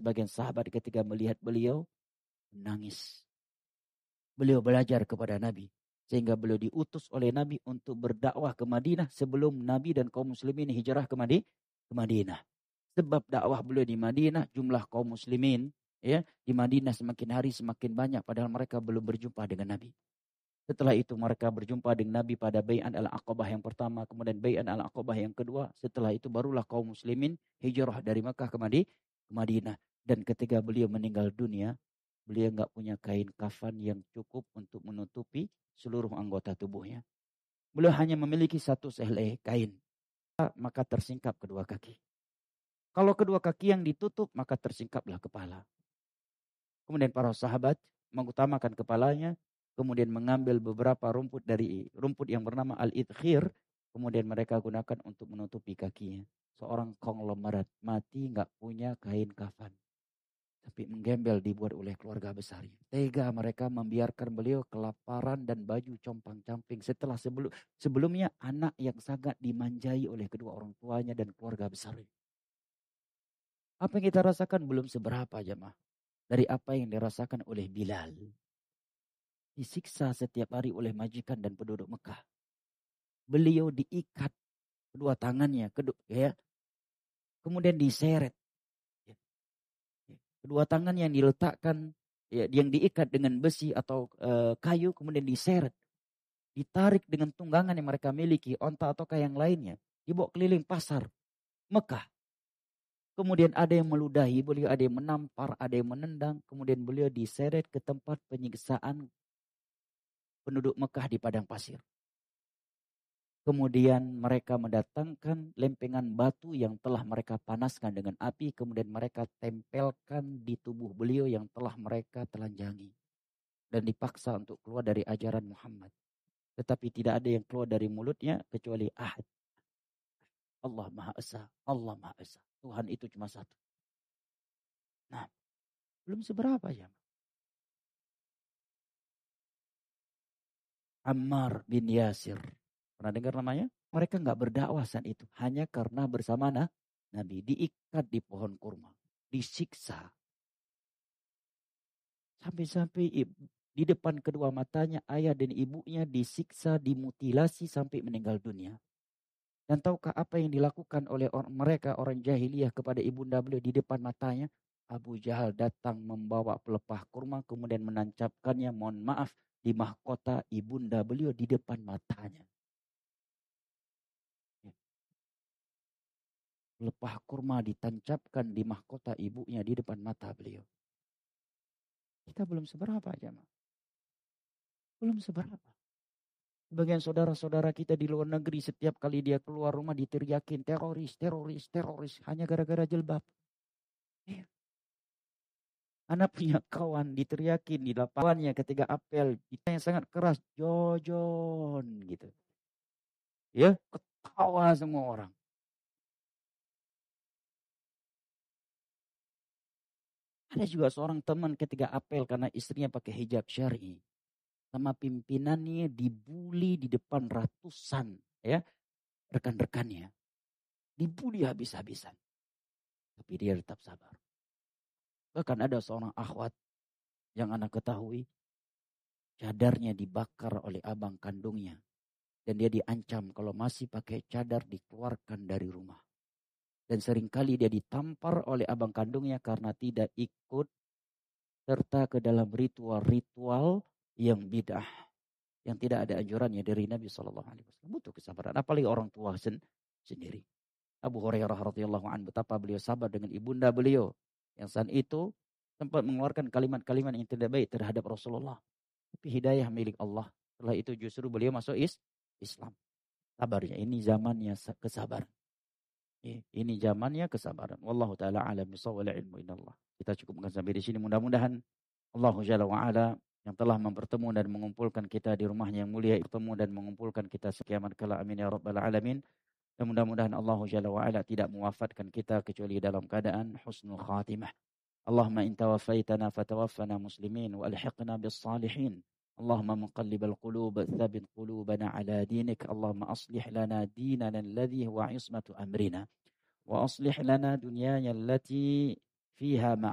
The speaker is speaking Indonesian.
sebagian sahabat ketika melihat beliau menangis. Beliau belajar kepada Nabi. Sehingga beliau diutus oleh Nabi untuk berdakwah ke Madinah sebelum Nabi dan kaum muslimin hijrah ke Madinah. Sebab dakwah beliau di Madinah, jumlah kaum muslimin ya di Madinah semakin hari semakin banyak padahal mereka belum berjumpa dengan Nabi. Setelah itu mereka berjumpa dengan Nabi pada Bai'at al-Aqabah yang pertama, kemudian Bai'at al-Aqabah yang kedua. Setelah itu barulah kaum muslimin hijrah dari Makkah ke Madinah. Dan ketika beliau meninggal dunia, beliau enggak punya kain kafan yang cukup untuk menutupi seluruh anggota tubuhnya. Beliau hanya memiliki satu sehelai kain. Maka tersingkap kedua kaki. Kalau kedua kaki yang ditutup, maka tersingkaplah kepala. Kemudian para sahabat mengutamakan kepalanya, kemudian mengambil beberapa rumput yang bernama al-idkhir, kemudian mereka gunakan untuk menutupi kakinya. Seorang konglomerat mati nggak punya kain kafan, tapi menggembel dibuat oleh keluarga besarnya. Tega mereka membiarkan beliau kelaparan dan baju compang-camping setelah sebelumnya anak yang sangat dimanjai oleh kedua orang tuanya dan keluarga besarnya. Apa yang kita rasakan belum seberapa jemaah dari apa yang dirasakan oleh Bilal. Disiksa setiap hari oleh majikan dan penduduk Mekah. Beliau diikat kedua tangannya, kemudian diseret. Kedua tangan yang diletakkan, yang diikat dengan besi atau kayu, kemudian diseret. Ditarik dengan tunggangan yang mereka miliki, onta ataukah yang lainnya. Dibawa keliling pasar Mekah. Kemudian ada yang meludahi beliau, ada yang menampar, ada yang menendang. Kemudian beliau diseret ke tempat penyiksaan penduduk Mekah di padang pasir. Kemudian mereka mendatangkan lempengan batu yang telah mereka panaskan dengan api. Kemudian mereka tempelkan di tubuh beliau yang telah mereka telanjangi. Dan dipaksa untuk keluar dari ajaran Muhammad. Tetapi tidak ada yang keluar dari mulutnya kecuali ahad. Allah Maha Esa, Allah Maha Esa. Tuhan itu cuma satu. Nah, belum seberapa ya. Ammar bin Yasir. Pernah dengar namanya? Mereka nggak berdakwah saat itu. Hanya karena bersama Nabi. Diikat di pohon kurma. Disiksa. Sampai-sampai di depan kedua matanya ayah dan ibunya disiksa, dimutilasi sampai meninggal dunia. Dan tahukah apa yang dilakukan oleh mereka orang jahiliyah kepada ibunda beliau di depan matanya? Abu Jahal datang membawa pelepah kurma kemudian menancapkannya, mohon maaf, di mahkota ibunda beliau di depan matanya. Pelepah kurma ditancapkan di mahkota ibunya di depan mata beliau. Kita belum seberapa aja, Mak. Belum seberapa. Sebagian saudara-saudara kita di luar negeri setiap kali dia keluar rumah diteriakin teroris, teroris, teroris. Hanya gara-gara jilbab. Iya. Anak punya kawan diteriakin di lapangannya ketika apel. Kita yang sangat keras. Jojon gitu. Ya, ketawa semua orang. Ada juga seorang teman ketika apel karena istrinya pakai hijab syar'i. Sama pimpinannya dibully di depan ratusan ya rekan-rekannya. Dibully habis-habisan. Tapi dia tetap sabar. Bahkan ada seorang akhwat yang anak ketahui. Cadarnya dibakar oleh abang kandungnya. Dan dia diancam kalau masih pakai cadar dikeluarkan dari rumah. Dan seringkali dia ditampar oleh abang kandungnya karena tidak ikut serta ke dalam ritual-ritual yang bid'ah. Yang tidak ada anjurannya dari Nabi SAW. Butuh kesabaran. Apalagi orang tua sendiri. Abu Hurairah radhiyallahu anhu betapa beliau sabar dengan ibunda beliau. Yang saat itu sempat mengeluarkan kalimat-kalimat yang tidak baik terhadap Rasulullah. Tapi hidayah milik Allah. Setelah itu justru beliau masuk Islam. Sabarnya. Ini zamannya kesabaran. Ini zamannya kesabaran. Wallahu ta'ala alam bisawwal ilmu inallah. Kita cukupkan sampai di sini. Mudah-mudahan Allah Jalla wa'ala yang telah mempertemukan dan mengumpulkan kita di rumahnya yang mulia, bertemu dan mengumpulkan kita sekiamat kala, amin ya rabbal alamin. Dan mudah-mudahan Allah Jalla wa'ala tidak mewafatkan kita kecuali dalam keadaan husnul khatimah. Allahumma in tawafaitana fatawaffana muslimin wa alhiqna bis salihin. Allahumma muqallibal qulub thabbit qulubana ala dinik. Allahumma aslih lana dinana alladhi huwa ismatu amrina wa aslih lana dunyana allati fiha